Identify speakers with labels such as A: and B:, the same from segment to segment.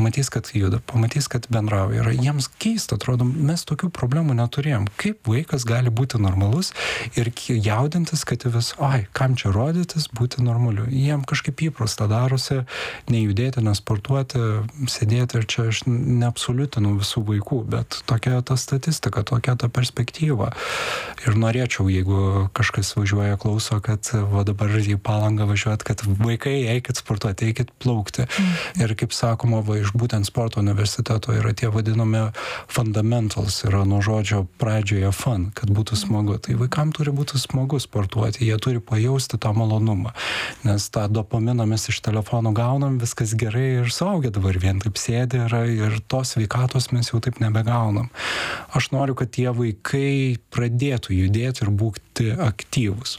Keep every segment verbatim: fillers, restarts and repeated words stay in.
A: pamatys, kad juda, pamatys, kad bendrauja. Ir jiems keista, atrodo, mes tokių problemų neturėjom. Kaip vaikas gali būti normalus ir jaudintis, kad vis, oi, kam čia rodytis, būti normaliu. Jiem kažkaip įprasta darosi nejudėti, nesportuoti, sėdėti ir čia aš neabsoliutinu visų vaikų, bet tokia ta statistika, tokia ta perspektyva. Ir norėčiau, jeigu kažkas važiuoja klauso, kad va dabar į Palangą važiuot, kad vaikai eikit sportuoti, eikit plaukti. Mm. Ir kaip sakoma, va, iš būtent sporto universiteto yra tie vadinami fundamentals, yra nuo žodžio pradžioje fun, kad būtų smagu. Tai vaikam turi būti smagu sportuoti, jie turi pajausti tą malonumą. Nes tą dopaminą mes iš telefono gaunam, viskas gerai ir suaugę dabar vien taip sėdi yra, ir tos sveikatos mes jau taip nebegaunam. Aš noriu, kad tie vaikai pradėtų judėti ir būti aktyvūs.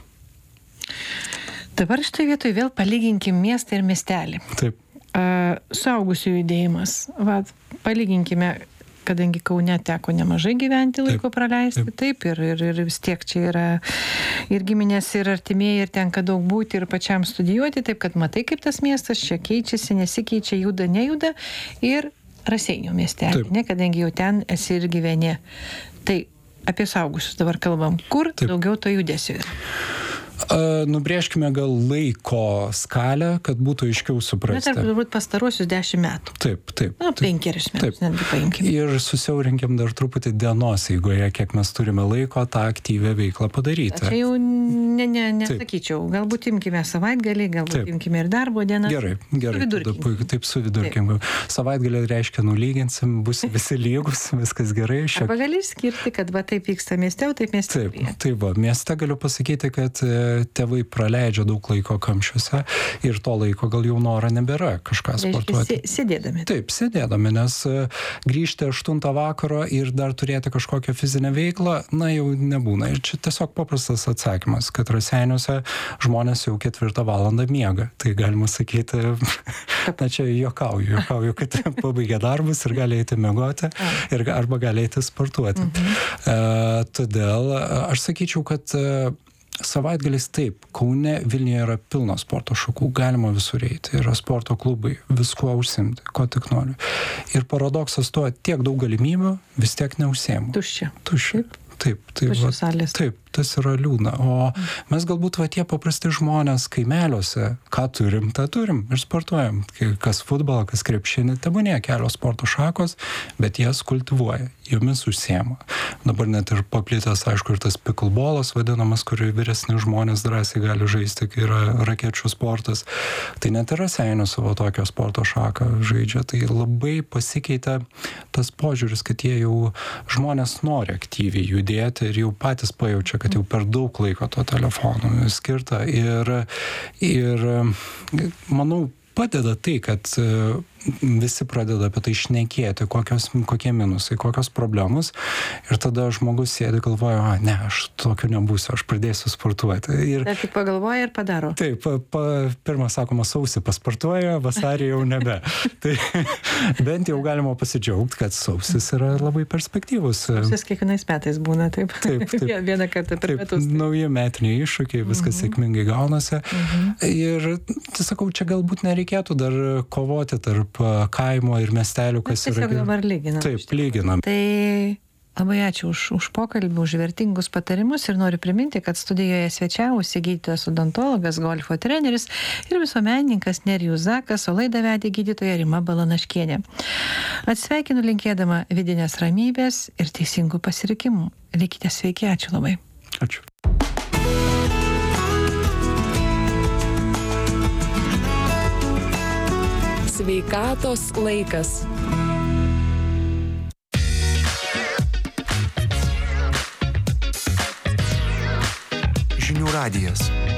B: Dabar štai vietoj vėl palyginkim miestą ir miestelį.
A: Taip.
B: Uh, suaugusių judėjimas. Va, palyginkime, kadangi Kaune teko nemažai gyventi, laiko taip, praleisti, taip, taip ir, ir, ir vis tiek čia yra ir giminės, ir artimieji, ir tenka daug būti, ir pačiam studijuoti, taip kad matai, kaip tas miestas čia keičiasi, nesikeičia, juda, nejuda, ir Raseinių miestelį, ne, kadangi jau ten esi ir gyveni. Tai apie suaugusius dabar kalbam. Kur taip. Daugiau to judesio yra?
A: Uh, nubrėžkime gal laiko skalę, kad būtų aiškiau suprasti.
B: Bet ar turbūt pastaruosius dešimt metų.
A: Taip, taip.
B: Na, penkerius metus, netgi paimkime.
A: Ir susiaurinkim dar truputį dienos eigoje, kiek mes turime laiko tą aktyvią veiklą padaryti.
B: Čia jau ne, ne, nesakyčiau. Galbūt imkime savaitgalį, galbūt taip. Imkime ir darbo dieną.
A: Gerai, gerai. Suvidurkim. Taip, suvidurkim. Savaitgalį reiškia nulyginsim, bus visi lygus, viskas gerai.
B: Šiek... Arba gali skirti, kad va taip vyksta mieste, o taip mieste.
A: Taip, taip va, mieste galiu pasakyti, kad tėvai praleidžia daug laiko kamščiuose ir to laiko gal jau noro nebėra kažką sportuoti.
B: Sėdėdami.
A: Taip, sėdėdami, nes grįžti aštuntą vakaro ir dar turėti kažkokią fizinę veiklą, na jau nebūna. Ir čia tiesiog paprastas atsakymas, kad Raseiniuose žmonės jau ketvirtą valandą miega. Tai galima sakyti, na čia juokauju, juokauju, kad pabaigia darbus ir gali eiti miegoti ir, arba gali eiti sportuoti. Mhm. Uh, todėl aš sakyčiau, kad uh, savaitgalis taip, Kaune, Vilniuje yra pilna sporto šakų, galima visur eiti, yra sporto klubai, viskuo užsimti, ko tik noriu. Ir paradoksas tuo, tiek daug galimybių, vis tiek neužsiemu.
B: Tuščia.
A: Tuščia. Taip, taip, taip, va, taip, tas yra liūdna. O mes galbūt va tie paprasti žmonės kaimeliuose, ką turim, tą turim ir sportuojam. Kas futbolą, kas krepšinį, tebūnė kelios sporto šakos, bet jas kultivuoja, jomis užsiema. Dabar net ir paplitęs, aišku, ir tas picklebolas vadinamas, kurį vyresni žmonės drąsiai gali žaisti, kai yra rakečių sportas. Tai net ir Raseinių savo tokio sporto šaką žaidžia. Tai labai pasikeitė tas požiūris, kad jie jau žmonės nori aktyviai judėti ir jau patys pajaučia, kad jau per daug laiko to telefono skirta. Ir, ir manau, padeda tai, kad visi pradeda apie tai šnekėti, kokios, kokie minusai, kokios problemos. Ir tada žmogus sėdi galvoja, a, ne, aš tokio nebūsiu, aš pradėsiu sportuoti. Ir
B: dar tik pagalvoja ir padaro.
A: Taip, pa, pa, pirmą sakoma, sausį pasportuoja, vasarį jau nebe. Tai bent jau galima pasidžiaugti, kad sausis yra labai perspektyvus.
B: Sausis kiekvienais metais būna, taip.
A: Taip, taip.
B: Vieną kartą per
A: taip,
B: metus. Taip.
A: Nauji metiniai iššūkiai, viskas mhm. sėkmingai gaunasi. Mhm. Ir, tai sakau, čia galbūt nereikėtų dar kovoti tarp kaimo ir miestelių, kas
B: yra. Tiesiog dabar lyginam.
A: Taip, lyginam.
B: Tai labai ačiū už, už pokalbį, už vertingus patarimus ir noriu priminti, kad studijoje svečiavosi gydytojas odontologas, golfo treneris ir visuomenininkas Nerijus Zakas, o laidą vedė gydytoja Rima Balanaškienė. Atsisveikinu linkėdama vidinės ramybės ir teisingų pasirinkimų. Likite sveiki, ačiū labai.
A: Ačiū.
C: Sveikatos laikas.
D: Žinių radijas.